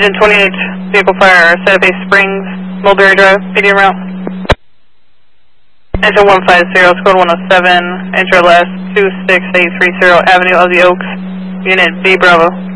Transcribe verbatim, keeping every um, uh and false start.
Engine twenty-eight, vehicle fire, Santa Fe Springs, Mulberry Drive, medium route. Engine one five zero, squad one oh seven, intro last two six eight three zero, Avenue of the Oaks, unit B Bravo.